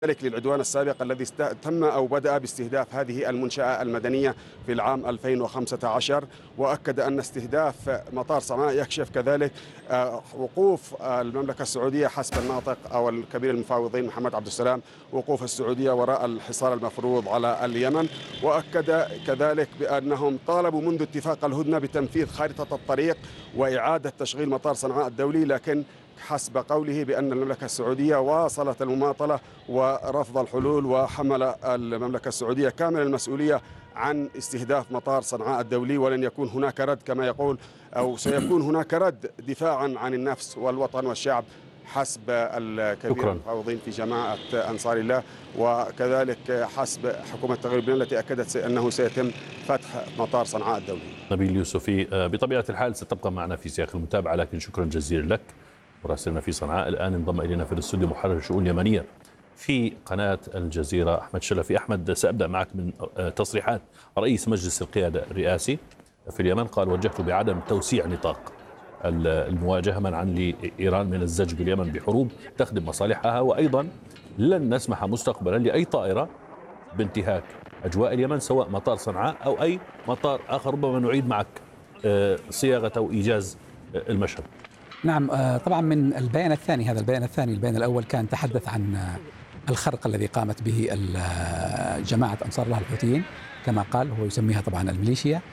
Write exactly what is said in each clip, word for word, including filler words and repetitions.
ذلك للعدوان السابق الذي تم أو بدأ باستهداف هذه المنشأة المدنية في العام ألفين وخمسة عشر، وأكد أن استهداف مطار صنعاء يكشف كذلك وقوف المملكة السعودية حسب الناطق أو الكبير المفاوضين محمد عبد السلام، وقوف السعودية وراء الحصار المفروض على اليمن. وأكد كذلك بأنهم طالبوا منذ اتفاق الهدنة بتنفيذ خارطة الطريق وإعادة تشغيل مطار صنعاء الدولي، لكن حسب قوله بأن المملكة السعودية واصلت المماطلة ورفض الحلول، وحمل المملكة السعودية كامل المسؤولية عن استهداف مطار صنعاء الدولي، ولن يكون هناك رد كما يقول، أو سيكون هناك رد دفاعا عن النفس والوطن والشعب حسب الكبير المفاوضين في جماعة أنصار الله، وكذلك حسب حكومة تغيير لبنان التي أكدت أنه سيتم فتح مطار صنعاء الدولي. نبيل يوسفي، بطبيعة الحال ستبقى معنا في سياق المتابعة، لكن شكرا جزيلا لك مراسلنا في صنعاء. الآن انضم إلينا في الاستوديو محرر الشؤون اليمنية في قناة الجزيرة أحمد شلفي. أحمد، سأبدأ معك من تصريحات رئيس مجلس القيادة الرئاسي في اليمن، قال: وجهت بعدم توسيع نطاق المواجهة منعا لإيران من الزج باليمن بحروب تخدم مصالحها، وأيضا لن نسمح مستقبلا لأي طائرة بانتهاك أجواء اليمن سواء مطار صنعاء أو أي مطار آخر. ربما نعيد معك صياغة أو إيجاز المشهد. نعم، طبعا من البيان الثاني، هذا البيان الثاني، البيان الأول كان تحدث عن الخرق الذي قامت به جماعة أنصار الله الحوثيين كما قال، هو يسميها طبعا الميليشيا،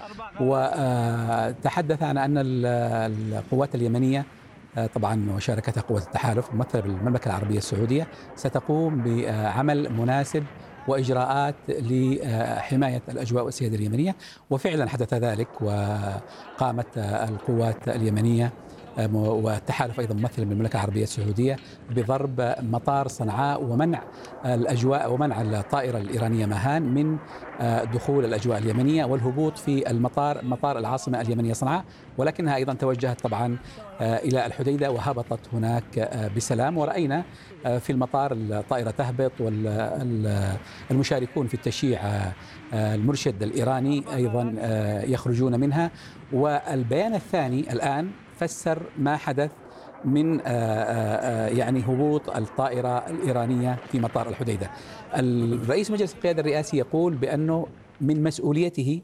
وتحدث عن أن القوات اليمنية طبعا وشاركتها قوات التحالف ممثلة بالمملكة العربية السعودية ستقوم بعمل مناسب وإجراءات لحماية الأجواء والسيادة اليمنية، وفعلا حدث ذلك، وقامت القوات اليمنية والتحالف أيضا ممثل من المملكة العربية السعودية بضرب مطار صنعاء ومنع الأجواء ومنع الطائرة الإيرانية مهان من دخول الأجواء اليمنية والهبوط في المطار مطار العاصمة اليمنية صنعاء، ولكنها أيضا توجهت طبعا إلى الحديدة وهبطت هناك بسلام، ورأينا في المطار الطائرة تهبط والمشاركون في التشييع المرشد الإيراني أيضا يخرجون منها. والبيان الثاني الآن فسر ما حدث من يعني هبوط الطائرة الإيرانية في مطار الحديدة. الرئيس مجلس القيادة الرئاسي يقول بأنه من مسؤوليته،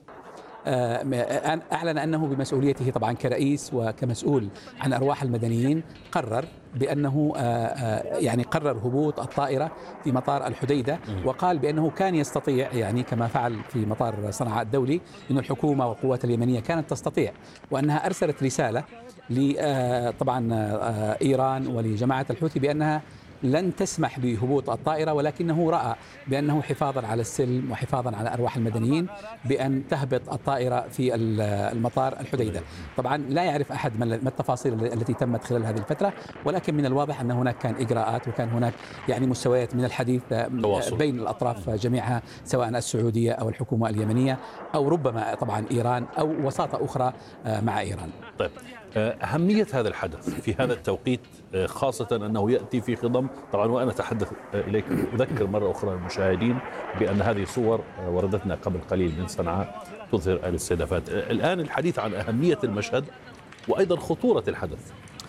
أعلن أنه بمسؤوليته طبعا كرئيس وكمسؤول عن أرواح المدنيين، قرر بأنه يعني قرر هبوط الطائرة في مطار الحديدة، وقال بأنه كان يستطيع، يعني كما فعل في مطار صنعاء الدولي، أن الحكومة والقوات اليمنية كانت تستطيع، وأنها أرسلت رسالة طبعا إيران ولجماعة الحوثي بأنها لن تسمح بهبوط الطائرة، ولكنه رأى بأنه حفاظا على السلم وحفاظا على أرواح المدنيين بأن تهبط الطائرة في المطار الحديدة. طبعا لا يعرف أحد ما التفاصيل التي تمت خلال هذه الفترة، ولكن من الواضح أن هناك كان إجراءات وكان هناك يعني مستويات من الحديث تواصل بين الأطراف جميعها، سواء السعودية أو الحكومة اليمنية أو ربما طبعا إيران أو وساطة أخرى مع إيران. طيب، أهمية هذا الحدث في هذا التوقيت، خاصة أنه يأتي في خضم، طبعا وأنا أتحدث إليك أذكر مرة أخرى المشاهدين بأن هذه صور وردتنا قبل قليل من صنعاء تظهر الاستهدافات. الآن الحديث عن أهمية المشهد وأيضا خطورة الحدث.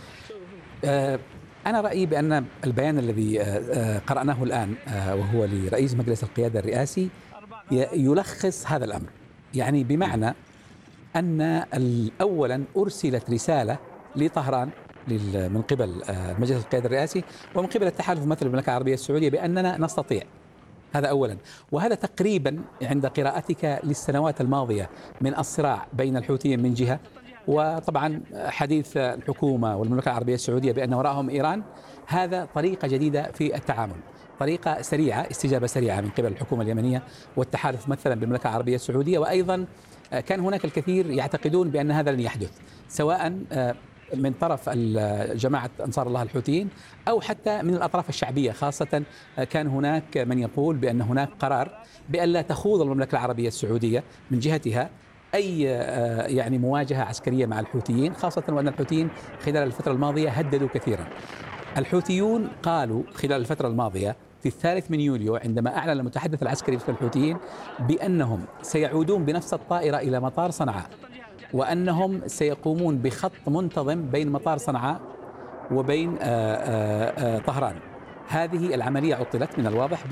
أنا رأيي بأن البيان الذي قرأناه الآن وهو لرئيس مجلس القيادة الرئاسي يلخص هذا الأمر، يعني بمعنى أن أولا أرسلت رسالة لطهران من قبل مجلس القيادة الرئاسي ومن قبل التحالف مثل المملكة العربية السعودية بأننا نستطيع، هذا أولا. وهذا تقريبا عند قراءتك للسنوات الماضية من الصراع بين الحوثيين من جهة، وطبعا حديث الحكومة والمملكة العربية السعودية بأن وراءهم إيران، هذا طريقة جديدة في التعامل، طريقة سريعة، استجابة سريعة من قبل الحكومة اليمنية والتحالف مثلا بالمملكة العربية السعودية. وأيضا كان هناك الكثير يعتقدون بأن هذا لن يحدث، سواء من طرف جماعة أنصار الله الحوثيين أو حتى من الأطراف الشعبية، خاصة كان هناك من يقول بأن هناك قرار بأن لا تخوض المملكة العربية السعودية من جهتها أي يعني مواجهة عسكرية مع الحوثيين، خاصة وأن الحوثيين خلال الفترة الماضية هددوا كثيرا. الحوثيون قالوا خلال الفترة الماضية في الثالث من يوليو عندما أعلن المتحدث العسكري في الحوثيين بأنهم سيعودون بنفس الطائرة إلى مطار صنعاء، وأنهم سيقومون بخط منتظم بين مطار صنعاء وبين طهران. هذه العملية عطلت من الواضح